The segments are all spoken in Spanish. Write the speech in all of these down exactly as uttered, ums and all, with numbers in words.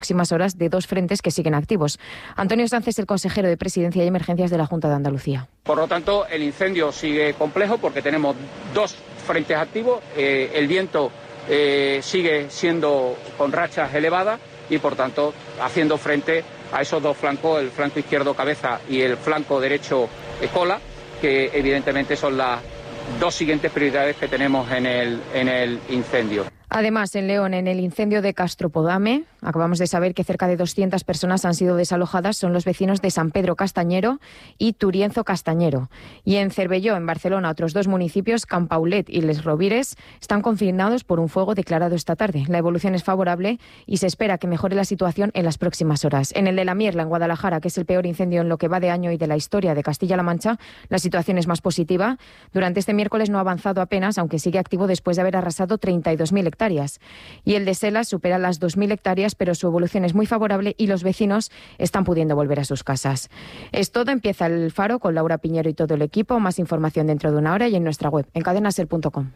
próximas horas de dos frentes que siguen activos. Antonio Sanz es el consejero de Presidencia y Emergencias de la Junta de Andalucía. Por lo tanto, el incendio sigue complejo porque tenemos dos frentes activos, eh, el viento eh, sigue siendo con rachas elevadas y, por tanto, haciendo frente a esos dos flancos, el flanco izquierdo cabeza y el flanco derecho eh, cola, que evidentemente son las dos siguientes prioridades que tenemos en el, en el incendio. Además, en León, en el incendio de Castropodame, acabamos de saber que cerca de doscientas personas han sido desalojadas. Son los vecinos de San Pedro Castañero y Turienzo Castañero. Y en Cervelló, en Barcelona, otros dos municipios, Campaulet y Les Rovires, están confinados por un fuego declarado esta tarde. La evolución es favorable y se espera que mejore la situación en las próximas horas. En el de La Mierla, en Guadalajara, que es el peor incendio en lo que va de año y de la historia de Castilla-La Mancha, la situación es más positiva. Durante este miércoles no ha avanzado apenas, aunque sigue activo después de haber arrasado treinta y dos mil hectáreas. Y el de Selas supera las dos mil hectáreas, pero su evolución es muy favorable y los vecinos están pudiendo volver a sus casas. Es todo, empieza el Faro con Laura Piñero y todo el equipo. Más información dentro de una hora y en nuestra web, en cadena ser punto com.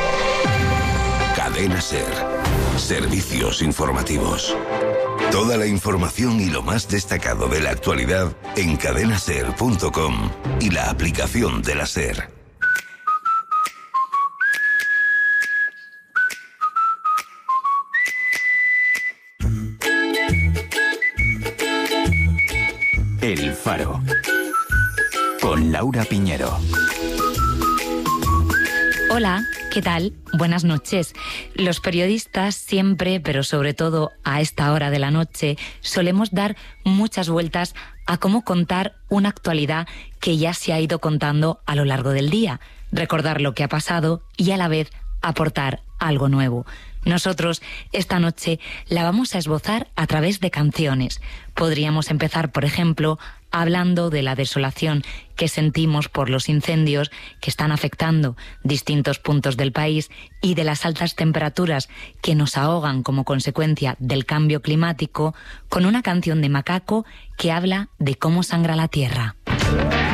Cadena Ser. Servicios informativos. Toda la información y lo más destacado de la actualidad en cadena ser punto com y la aplicación de la SER. El Faro, con Laura Piñero. Hola, ¿qué tal? Buenas noches. Los periodistas siempre, pero sobre todo a esta hora de la noche, solemos dar muchas vueltas a cómo contar una actualidad que ya se ha ido contando a lo largo del día, recordar lo que ha pasado y a la vez aportar algo nuevo. Nosotros, esta noche, la vamos a esbozar a través de canciones. Podríamos empezar, por ejemplo, hablando de la desolación que sentimos por los incendios que están afectando distintos puntos del país y de las altas temperaturas que nos ahogan como consecuencia del cambio climático, con una canción de Macaco que habla de cómo sangra la tierra.